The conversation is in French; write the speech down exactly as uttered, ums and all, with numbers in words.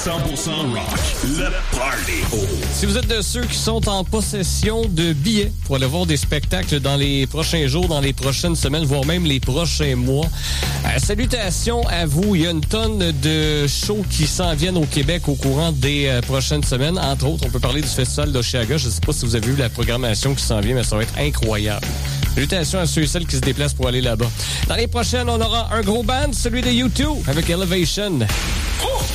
cent pour cent rock, le party. Si vous êtes de ceux qui sont en possession de billets pour aller voir des spectacles dans les prochains jours, dans les prochaines semaines, voire même les prochains mois, euh, salutations à vous. Il y a une tonne de shows qui s'en viennent au Québec au courant des euh, prochaines semaines. Entre autres, on peut parler du Festival d'Oshéaga. Je ne sais pas si vous avez vu la programmation qui s'en vient, mais ça va être incroyable. Salutations à ceux et celles qui se déplacent pour aller là-bas. Dans les prochaines, on aura un gros band, celui de U deux, avec Elevation.